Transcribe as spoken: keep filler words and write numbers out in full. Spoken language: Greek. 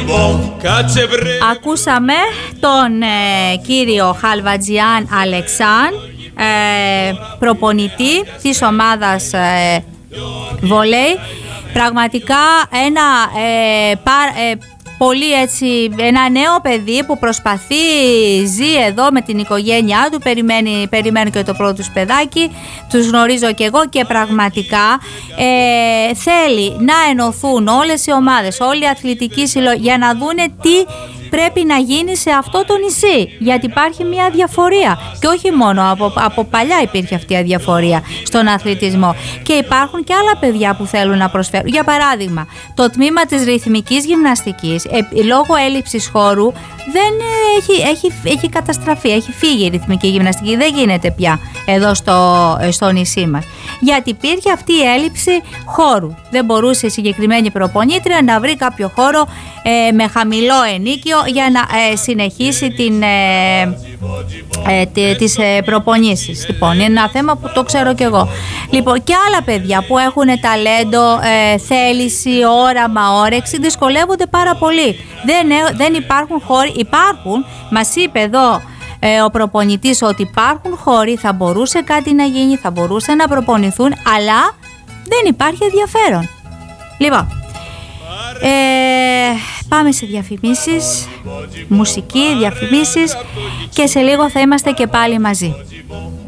Ακούσαμε τον ε, κύριο Χαλβατζιάν Αλεξάν, ε, προπονητή της ομάδας ε, βολέι. Πραγματικά ένα ε, πα, ε, πολύ έτσι, ένα νέο παιδί που προσπαθεί, ζει εδώ με την οικογένειά του, περιμένει, περιμένει και το πρώτο τους παιδάκι, τους γνωρίζω και εγώ και πραγματικά ε, θέλει να ενωθούν όλες οι ομάδες, όλοι οι αθλητικοί συλλογοί για να δούνε τι πρέπει να γίνει σε αυτό το νησί, γιατί υπάρχει μια διαφορία και όχι μόνο από, από παλιά υπήρχε αυτή η αδιαφορία στον αθλητισμό και υπάρχουν και άλλα παιδιά που θέλουν να προσφέρουν. Για παράδειγμα, το τμήμα της ρυθμικής γυμναστικής ε, λόγω έλλειψης χώρου δεν έχει, έχει, έχει καταστραφεί, έχει φύγει η ρυθμική γυμναστική, δεν γίνεται πια εδώ στο, στο νησί μας, γιατί υπήρχε αυτή η έλλειψη χώρου. Δεν μπορούσε η συγκεκριμένη προπονήτρια να βρει κάποιο χώρο ε, με χαμηλό ενίκιο για να ε, συνεχίσει την, ε, ε, τις ε, προπονήσεις. Λοιπόν, είναι ένα θέμα που το ξέρω κι εγώ. Λοιπόν, και άλλα παιδιά που έχουν ταλέντο, ε, θέληση, όραμα, όρεξη, δυσκολεύονται πάρα πολύ. Δεν, ε, δεν υπάρχουν χώροι, υπάρχουν, μας είπε εδώ ε, ο προπονητής ότι υπάρχουν χώροι, θα μπορούσε κάτι να γίνει, θα μπορούσαν να προπονηθούν, αλλά δεν υπάρχει ενδιαφέρον. Λοιπόν, ε, πάμε σε διαφημίσεις, μουσική, διαφημίσεις και σε λίγο θα είμαστε και πάλι μαζί.